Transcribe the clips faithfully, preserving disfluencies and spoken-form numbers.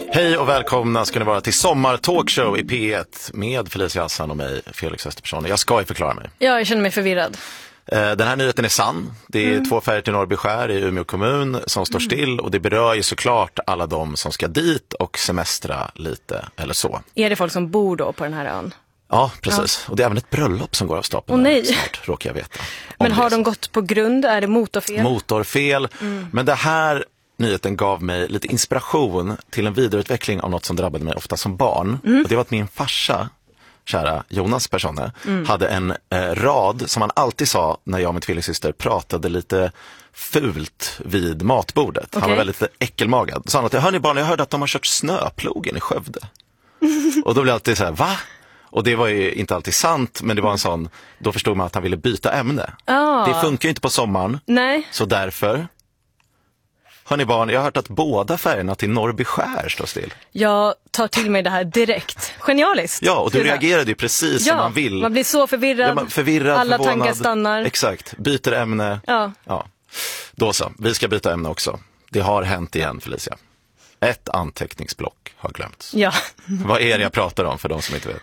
Hej och välkomna ska ni vara till Sommartalkshow i P ett med Felicia Hassan och mig, Felix Österperson. Jag ska ju förklara mig. Ja, jag känner mig förvirrad. Den här nyheten är sann. Det är mm. två färger till Norrbyskär i Umeå kommun som står still och det berör ju såklart alla de som ska dit och semestra lite eller så. Är det folk som bor då på den här ön? Ja, precis. Ja. Och det är även ett bröllop som går av stapeln. Åh nej. Snart, råkar jag veta. Men har de gått på grund? Är det motorfel? Motorfel. Mm. Men det här nyheten gav mig lite inspiration till en vidareutveckling av något som drabbade mig ofta som barn. Mm. Och det var att min farsa, kära Jonas Persone, mm. hade en eh, rad som han alltid sa när jag och min tvillingsyster pratade lite fult vid matbordet. Okay. Han var väldigt äckelmagad. Så han sa, hörni barn, jag hörde att de har kört snöplogen i Skövde. Och då blev jag alltid så här, va? Och det var ju inte alltid sant, men det var en sån, då förstod man att han ville byta ämne. Oh. Det funkar ju inte på sommaren. Nej. Så därför, hörni barn, jag har hört att båda färgerna till Norrbyskär står still. Jag tar till mig det här direkt. Genialiskt. Ja, och du reagerade ju precis ja, som man vill. Man blir så förvirrad. Ja, man, förvirrad alla förvånad. tankar stannar. Exakt, byter ämne. Ja. Ja. Då så, vi ska byta ämne också. Det har hänt igen, Felicia. Ett anteckningsblock har glömts. Ja. Vad är det jag pratar om för de som inte vet?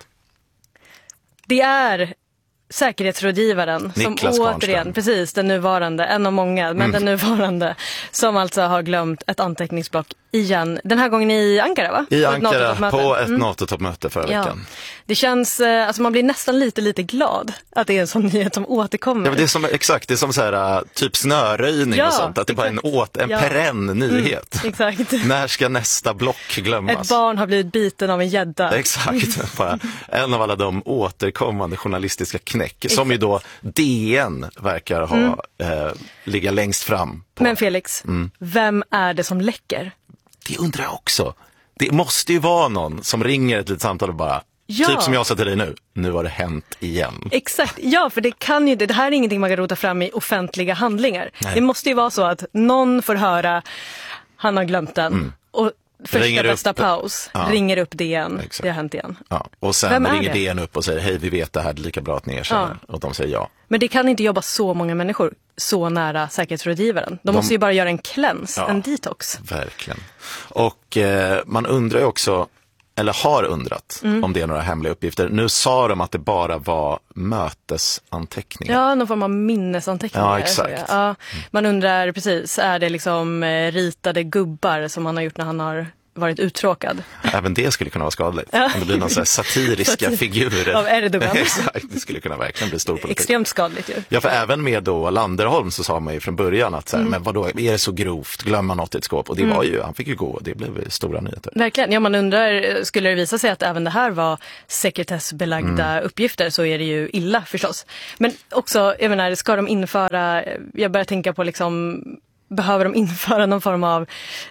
Det är säkerhetsrådgivaren Niklas som återigen, precis den nuvarande, en av många, men mm. den nuvarande som alltså har glömt ett anteckningsblock igen. Den här gången i Ankara, va? I Ankara på ett mm. NATO-toppmöte förra ja. veckan. Det känns, alltså man blir nästan lite, lite glad att det är en sån nyhet som återkommer. Ja, men det är som, exakt, det är som så här, typ snöröjning ja, och sånt. Att det bara är en, åt, en ja. perenn nyhet. Mm, exakt. När ska nästa block glömmas? Ett barn har blivit biten av en gädda. Exakt, bara en av alla de återkommande journalistiska knäck som ju då D N verkar ha mm. eh, ligga längst fram på. Men Felix, mm. vem är det som läcker? Det undrar jag också. Det måste ju vara någon som ringer ett litet samtal och bara, ja. typ som jag sa till dig nu, nu har det hänt igen. Exakt, ja, för det kan ju, det här är ingenting man kan rota fram i offentliga handlingar. Nej. Det måste ju vara så att någon får höra, han har glömt den mm. och första ringer bästa upp, paus, ja. ringer upp D N, Exakt. det har hänt igen. Ja. Och sen ringer D N upp och säger, hej vi vet det här, det är lika bra att ni erkänner. Ja. Och de säger ja. Men det kan inte jobba så många människor så nära säkerhetsrådgivaren. De, de måste ju bara göra en cleanse, ja, en detox. Verkligen. Och eh, man undrar ju också, eller har undrat mm. om det är några hemliga uppgifter. Nu sa de att det bara var mötesanteckningar. Ja, någon form av minnesanteckningar. Ja, exakt. Ja, man undrar precis, är det liksom ritade gubbar som han har gjort när han har varit uttråkad? Även det skulle kunna vara skadligt. Ja. Om det blir någon så här satiriska Satir- figurer. Av Erdogan. Exakt, det skulle kunna verkligen bli stor politik. Extremt skadligt ju. Ja, för även med då Landerholm så sa man ju från början att så här, mm. men vadå, är det så grovt? Glömma något i ett skåp. Och det mm. var ju, han fick ju gå och det blev stora nyheter. Verkligen, ja man undrar, skulle det visa sig att även det här var sekretessbelagda mm. uppgifter så är det ju illa förstås. Men också, jag menar, ska de införa, jag börjar tänka på liksom, behöver de införa någon form av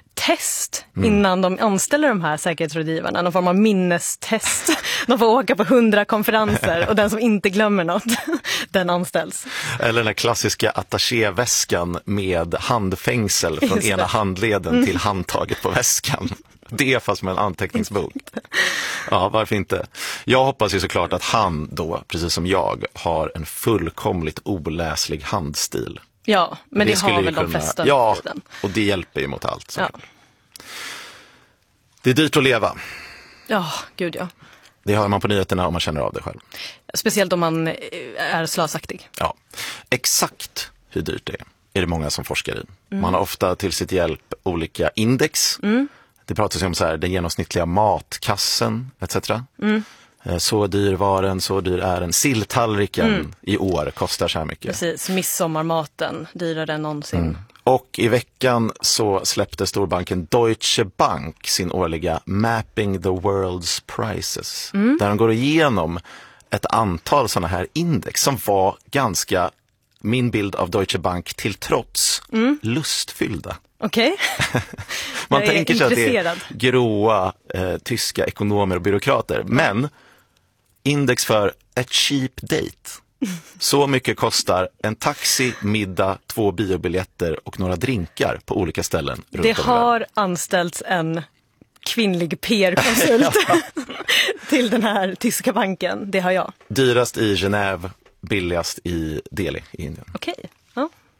test mm. innan de anställer de här säkerhetsrådgivarna, någon form av minnestest. De får åka på hundra konferenser och den som inte glömmer något, den anställs. Eller den här klassiska attachéväskan med handfängsel från ena handleden mm. till handtaget på väskan. Det fast med en anteckningsbok. Ja, varför inte? Jag hoppas ju såklart att han då, precis som jag, har en fullkomligt oläslig handstil. Ja, men det, det har väl kunna, de flesta. Ja, och det hjälper ju mot allt. Ja. Det är dyrt att leva. Ja, gud ja. Det hör man på nyheterna om man känner av det själv. Speciellt om man är slösaktig. Ja, exakt hur dyrt det är är det många som forskar i. Mm. Man har ofta till sitt hjälp olika index. Mm. Det pratas om så här, den genomsnittliga matkassen et cetera. Mm. Så dyr var den, så dyr är den. Silltallriken mm. i år kostar så här mycket. Precis, midsommarmaten dyrare än någonsin. Mm. Och i veckan så släppte storbanken Deutsche Bank sin årliga Mapping the World's Prices. Mm. Där de går igenom ett antal sådana här index som var ganska, min bild av Deutsche Bank till trots, mm. lustfyllda. Okej. Okay. Man tänker sig att det är gråa eh, tyska ekonomer och byråkrater. Men index för a cheap date. Så mycket kostar en taxi, middag, två biobiljetter och några drinkar på olika ställen. Runt det har anställts en kvinnlig P R-konsult ja. till den här tyska banken. Det har jag. Dyrast i Genève, billigast i Delhi i Indien. Okej. Okay. Ja.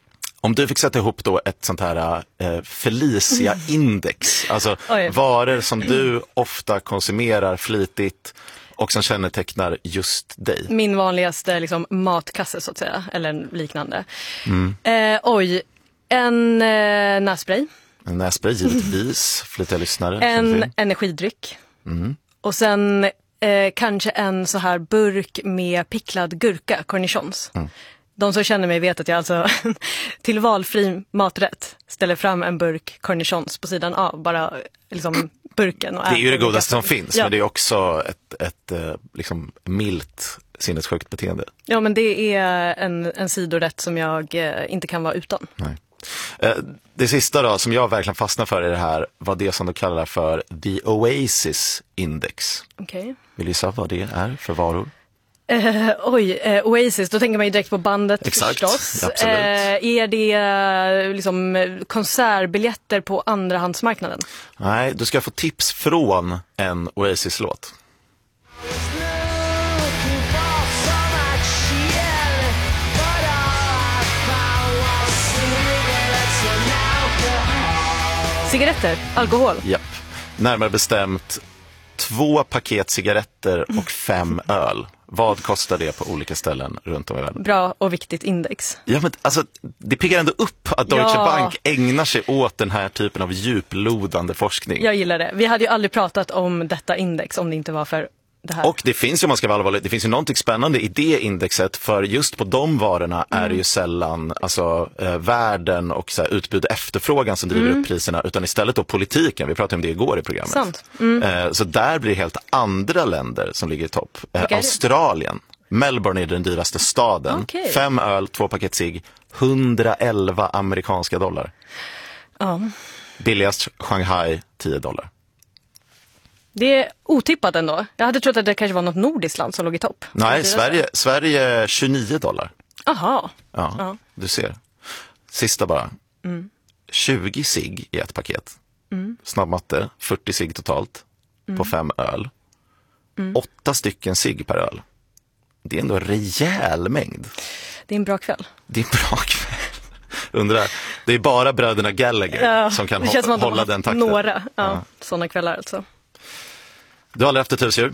Om du fick sätta ihop då ett sånt här eh, Felicia-index, alltså Oj. varor som du ofta konsumerar flitigt och som kännetecknar just dig. Min vanligaste liksom, matkasse så att säga, eller liknande. Mm. Eh, oj, en eh, nässpray. En nässpray givetvis, flitiga lyssnare. En energidryck. Mm. Och sen eh, kanske en så här burk med picklad gurka, cornichons. Mm. De som känner mig vet att jag alltså till valfri maträtt ställer fram en burk cornichons på sidan av, bara liksom burken. Och det är ju det godaste som finns, ja. Men det är också ett, ett, ett liksom milt sinnessjukt beteende. Ja, men det är en, en sidorätt som jag eh, inte kan vara utan. Nej. Det sista då som jag verkligen fastnar för i det här var det som de kallar för The Oasis Index. Okay. Vill du gissa vad det är för varor? Uh, oj, uh, Oasis, då tänker man ju direkt på bandet. Exakt, förstås. absolut. Uh, är det uh, liksom konsertbiljetter på andrahandsmarknaden? Nej, du ska få tips från en Oasis-låt. Cigaretter, alkohol. Japp, närmare bestämt två paket cigaretter och fem öl. Vad kostar det på olika ställen runt om i världen? Bra och viktigt index. Ja, men alltså, det piggar ändå upp att Deutsche Ja. Bank ägnar sig åt den här typen av djuplodande forskning. Jag gillar det. Vi hade ju aldrig pratat om detta index om det inte var för det här. Och det finns ju, om man ska vara allvarlig, det finns ju någonting spännande i det indexet, för just på de varorna mm. är det ju sällan alltså, eh, världen och så här, utbud och efterfrågan som driver mm. upp priserna, utan istället då politiken. Vi pratade om det igår i programmet. Sant. Mm. Eh, så där blir det helt andra länder som ligger i topp. Eh, okay. Australien, Melbourne är den dyraste staden. Okay. Fem öl, två paket cigg, hundraelva amerikanska dollar. Ja. Billigast Shanghai, tio dollar. Det är otippat ändå. Jag hade trott att det kanske var något nordiskt land som låg i topp. Nej, Sverige, Sverige tjugonio dollar. Aha. Ja, ja, du ser. Sista bara. Mm. tjugo cigg i ett paket. Mm. Snabbmatte, fyrtio cigg totalt mm. på fem öl. Mm. Åtta stycken cigg per öl. Det är ändå en rejäl mängd. Det är en bra kväll. Det är en bra kväll. Undrar, det är bara bröderna Gallagher ja, som kan det känns hå- som hålla den takten. Några, ja, ja. sådana kvällar alltså. Du har aldrig haft ett husdjur?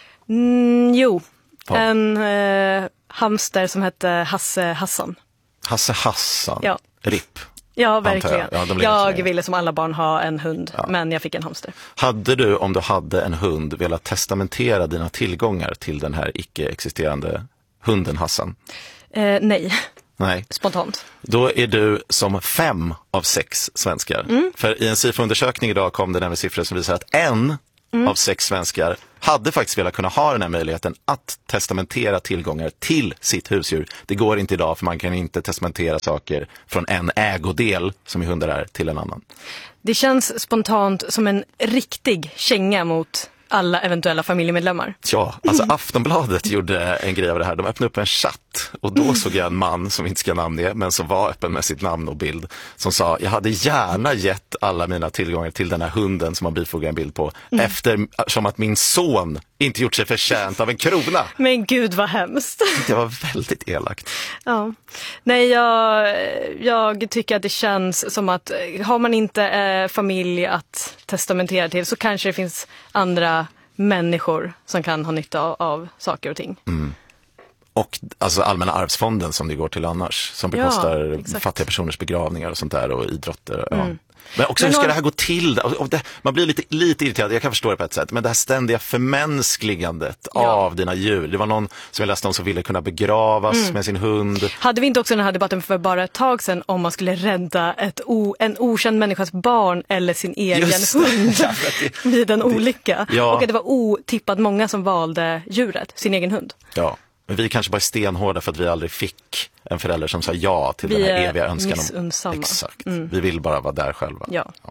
Mm, jo, ja. en eh, hamster som hette Hasse Hassan. Hasse Hassan, ja. Ripp. Ja, verkligen. Jag, ja, jag ville som alla barn ha en hund, ja. men jag fick en hamster. Hade du, om du hade en hund, velat testamentera dina tillgångar till den här icke-existerande hunden Hassan? Eh, nej. Nej. Spontant. Då är du som fem av sex svenskar. Mm. För i en SIFO-undersökning idag kom det nämligen siffror som visar att en mm. av sex svenskar hade faktiskt velat kunna ha den här möjligheten att testamentera tillgångar till sitt husdjur. Det går inte idag, för man kan inte testamentera saker från en ägodel som i hundar är till en annan. Det känns spontant som en riktig känga mot alla eventuella familjemedlemmar. Ja, alltså Aftonbladet gjorde en grej av det här. De öppnade upp en chatt och då såg jag en man som inte ska namnge, men som var öppen med sitt namn och bild, som sa: jag hade gärna gett alla mina tillgångar till den här hunden som man bifogar en bild på, mm. eftersom att min son inte gjort sig förtjänt av en krona. Men gud vad hemskt. Det var väldigt elakt. Ja. Nej, jag, jag tycker att det känns som att har man inte eh, familj att testamentera till, så kanske det finns andra människor som kan ha nytta av, av saker och ting. Mm. Och alltså Allmänna arvsfonden som det går till annars, som bekostar ja, fattiga personers begravningar och sånt där, och idrotter. Ja. Mm. Men också men hur ska någon... det här gå till? Och det, man blir lite, lite irriterad, jag kan förstå det på ett sätt, men det här ständiga förmänskligandet ja. av dina djur. Det var någon som jag läste om som ville kunna begravas mm. med sin hund. Hade vi inte också den här debatten för bara ett tag sedan om man skulle rädda ett o, en okänd människas barn eller sin egen hund ja, det, vid en olycka? Ja. Och att det var otippat många som valde djuret, sin egen hund. Ja. Men vi kanske bara är stenhårda för att vi aldrig fick en förälder som sa ja till vi den här eviga önskan. Vi är missunnsamma. Exakt. Mm. Vi vill bara vara där själva. Ja. Ja.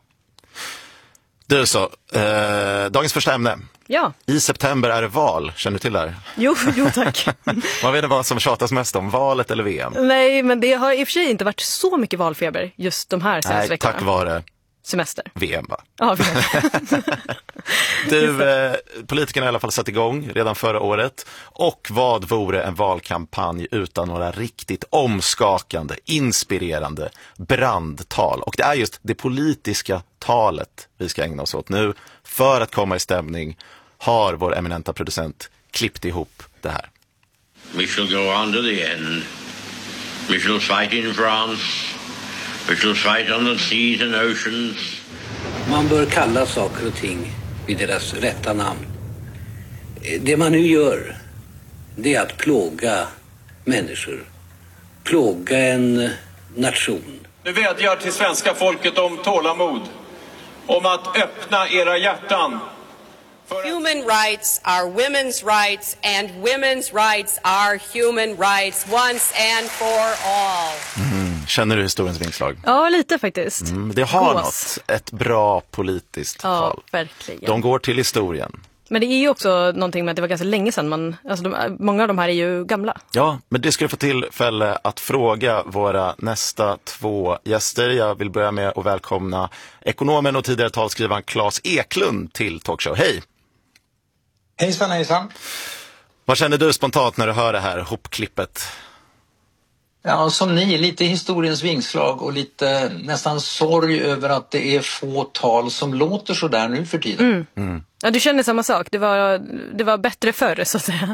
Du så, eh, dagens första ämne. Ja. I september är det val, känner du till det här? Jo, jo tack. Man vet inte vad som tjatas mest om, valet eller V M? Nej, men det har i och för sig inte varit så mycket valfeber just de här senaste Nej, veckorna. tack vare semester. V M, va? Ja, V M. Du, eh, politikerna har i alla fall satt igång redan förra året. Och vad vore en valkampanj utan några riktigt omskakande, inspirerande brandtal? Och det är just det politiska talet vi ska ägna oss åt nu. För att komma i stämning har vår eminenta producent klippt ihop det här. We shall go on to the end. We shall fight in France. We shall fight on the seas and oceans. Man bör kalla saker och ting vid deras rätta namn. Det man nu gör, det är att plåga människor. Plåga en nation. Nu vädjar till svenska folket om tålamod. Om att öppna era hjärtan. Human rights are women's rights and women's rights are human rights once and for all. Mm. Känner du historiens vingslag? Ja, lite faktiskt. Mm, det har Gås. något. Ett bra politiskt Ja, tal. verkligen. De går till historien. Men det är ju också någonting med att det var ganska länge sedan man, alltså de, många av de här är ju gamla. Ja, men det ska du få tillfälle att fråga våra nästa två gäster. Jag vill börja med att välkomna ekonomen och tidigare talskrivaren Claes Eklund till Talkshow. Hej! Hejsan, hejsan. Vad känner du spontant när du hör det här hopklippet? Ja, som ni, lite historiens vingslag och lite nästan sorg över att det är få tal som låter så där nu för tiden. Mm. Mm. Ja, du känner samma sak. Det var, det var bättre förr, så att säga.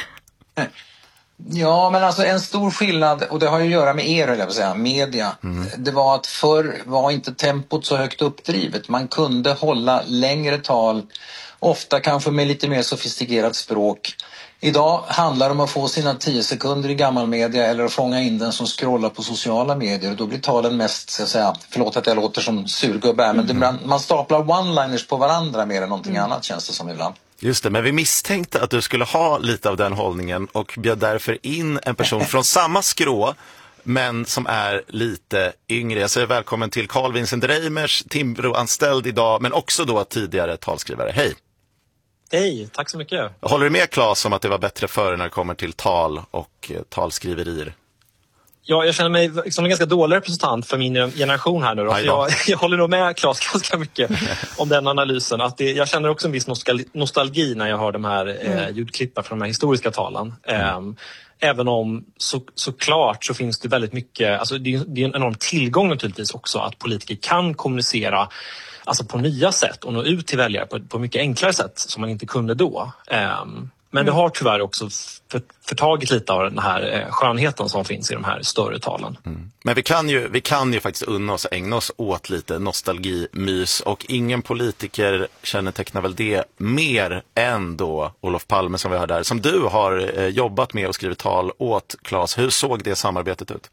Ja, men alltså en stor skillnad, och det har ju att göra med er, höll jag på att säga, media. Mm. Det var att förr var inte tempot så högt uppdrivet. Man kunde hålla längre tal, ofta kanske med lite mer sofistikerat språk. Idag handlar det om att få sina tio sekunder i gammal media eller att fånga in den som scrollar på sociala medier. Och då blir talen mest, så att säga, förlåt att jag låter som surgubbe här, mm. men det, man staplar one-liners på varandra mer än någonting mm. annat, känns det som ibland. Just det, men vi misstänkte att du skulle ha lite av den hållningen och bjöd därför in en person från samma skrå, men som är lite yngre. Jag säger välkommen till Carl Vincent Reimers, Timbro-anställd idag, men också då tidigare talskrivare. Hej! Hej, tack så mycket. Håller du med, Claes, om att det var bättre förr när det kommer till tal och eh, talskriverier? Ja, jag känner mig som en ganska dålig representant för min generation här nu då. Jag, jag håller nog med Claes ganska mycket om den analysen. Att det, jag känner också en viss nostalgi när jag hör de här mm. eh, ljudklippen från de här historiska talen. Mm. Um, Även om så, såklart så finns det väldigt mycket, alltså det är, det är en enorm tillgång naturligtvis också att politiker kan kommunicera alltså på nya sätt och nå ut till väljare på, på mycket enklare sätt som man inte kunde då. Um, men mm. det har tyvärr också för, förtagit lite av den här eh, skönheten som finns i de här större talen. Mm. Men vi kan, ju, vi kan ju faktiskt unna oss ägna oss åt lite nostalgimys, och ingen politiker kännetecknar väl det mer än då Olof Palme som vi har där, som du har eh, jobbat med och skrivit tal åt, Claes. Hur såg det samarbetet ut?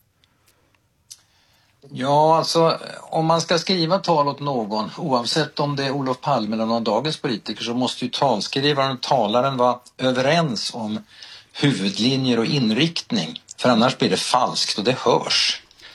Ja, alltså om man ska skriva tal åt någon, oavsett om det är Olof Palme eller någon av dagens politiker, så måste ju talskrivaren och talaren vara överens om huvudlinjer och inriktning. För annars blir det falskt och det hörs.